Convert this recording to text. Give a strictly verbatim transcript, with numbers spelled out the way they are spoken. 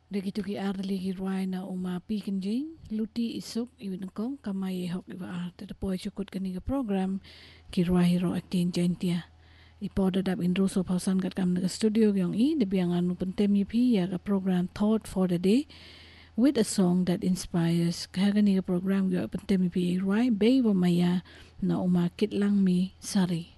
Dagito ki arli ki ruay na umapi kanjing, luti isok iwin kong kamay hok iwa arte. Tapoy chukot kaniga program ki ruay hiro acting jentia. Ipoda dap indruso pausan kat kam naga studio yung i, debiangan upun temi pi ya ka program Thought for the Day with a song that inspires. Kaya kaniga program yung upun temi pi ruay, bay wa maya na umakit lang mi sari.